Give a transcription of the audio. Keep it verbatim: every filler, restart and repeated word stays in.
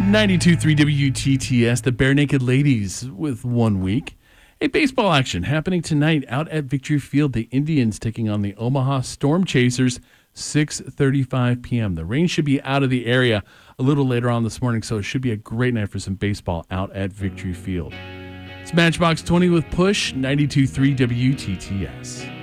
ninety-two point three W T T S, the Bare Naked Ladies with one week. A baseball action happening tonight out at Victory Field. The Indians taking on the Omaha Storm Chasers, six thirty-five p.m. The rain should be out of the area a little later on this morning, so it should be a great night for some baseball out at Victory Field. It's Matchbox twenty with Push, ninety-two point three W T T S.